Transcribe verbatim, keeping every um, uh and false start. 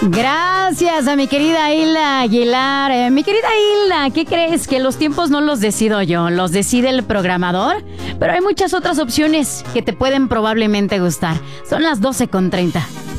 Gracias a mi querida Hilda Aguilar. Eh, mi querida Hilda, ¿qué crees? Que los tiempos no los decido yo, los decide el programador. Pero hay muchas otras opciones que te pueden probablemente gustar. Son las doce con treinta.